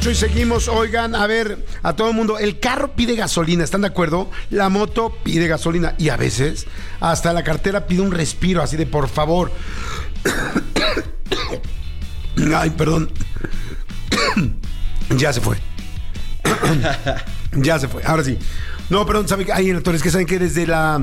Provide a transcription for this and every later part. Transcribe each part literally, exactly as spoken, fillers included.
ocho y seguimos. Oigan, a ver, a todo el mundo, el carro pide gasolina, ¿están de acuerdo? La moto pide gasolina y a veces hasta la cartera pide un respiro, así de por favor. Ay, perdón. Ya se fue. Ya se fue, ahora sí. No, perdón, ¿saben qué? Ay, doctores, que saben que desde la...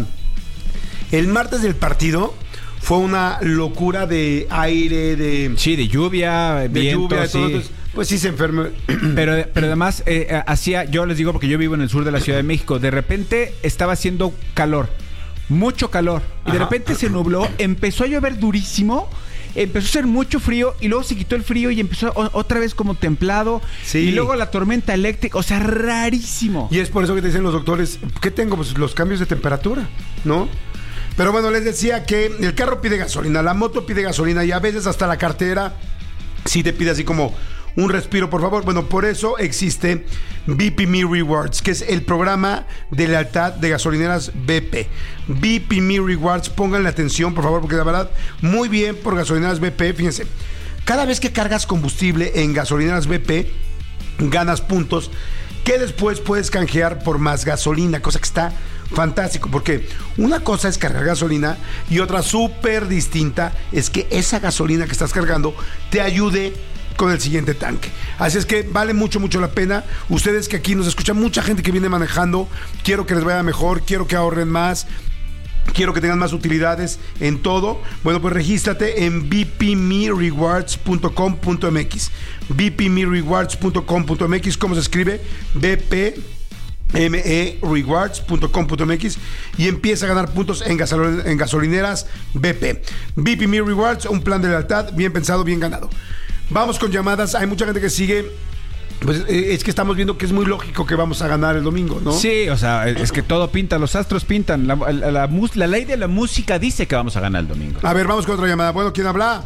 El martes del partido fue una locura de aire, de... Sí, de lluvia, de viento, lluvia, de todo, sí. entonces, pues sí se enfermó. Pero, pero además, eh, hacía, yo les digo porque yo vivo en el sur de la Ciudad de México, de repente estaba haciendo calor, mucho calor, y de Ajá. repente se nubló, empezó a llover durísimo, empezó a hacer mucho frío, y luego se quitó el frío y empezó o- otra vez como templado, Sí. y luego la tormenta eléctrica, o sea, rarísimo. Y es por eso que te dicen los doctores, ¿qué tengo? Pues los cambios de temperatura, ¿no? Pero bueno, les decía que el carro pide gasolina, la moto pide gasolina y a veces hasta la cartera sí te pide así como un respiro, por favor. Bueno, por eso existe B P Me Rewards, que es el programa de lealtad de gasolineras B P. B P Me Rewards, pónganle atención, por favor, porque la verdad, muy bien por gasolineras B P. Fíjense, cada vez que cargas combustible en gasolineras B P, ganas puntos que después puedes canjear por más gasolina, cosa que está fantástico, porque una cosa es cargar gasolina y otra súper distinta es que esa gasolina que estás cargando te ayude con el siguiente tanque. Así es que vale mucho, mucho la pena. Ustedes que aquí nos escuchan, mucha gente que viene manejando, quiero que les vaya mejor, quiero que ahorren más, quiero que tengan más utilidades en todo. Bueno, pues regístrate en b p me rewards punto com punto m x. b p me rewards punto com punto m x. ¿Cómo se escribe? B P M E rewards punto com punto m x y empieza a ganar puntos en, gasol- en gasolineras B P. B P Me Rewards, un plan de lealtad bien pensado, bien ganado. Vamos con llamadas. Hay mucha gente que sigue. Pues eh, es que estamos viendo que es muy lógico que vamos a ganar el domingo, ¿no? Sí, o sea, es que todo pinta, los astros pintan. La, la, la, mus- la ley de la música dice que vamos a ganar el domingo. A ver, vamos con otra llamada. Bueno, ¿quién habla?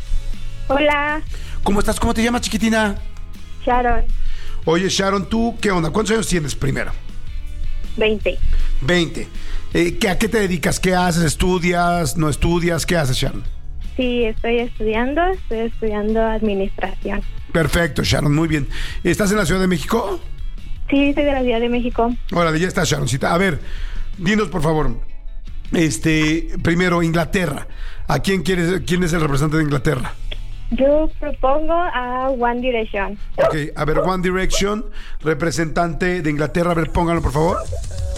Hola, ¿Cómo estás? ¿Cómo te llamas, chiquitina? Sharon, Oye, Sharon, ¿tú qué onda? ¿Cuántos años tienes primero? veinte. veinte. Eh, ¿qué, ¿A qué te dedicas? ¿Qué haces? ¿Estudias? ¿No estudias? ¿Qué haces, Sharon? Sí, estoy estudiando, estoy estudiando administración. Perfecto, Sharon, muy bien. ¿Estás en la Ciudad de México? Sí, soy de la Ciudad de México. Órale, ya está, Sharoncita. A ver, dinos, por favor. Este, primero, Inglaterra. ¿A quién quieres? ¿Quién es el representante de Inglaterra? Yo propongo a One Direction. Ok, a ver, One Direction, representante de Inglaterra. A ver, pónganlo, por favor.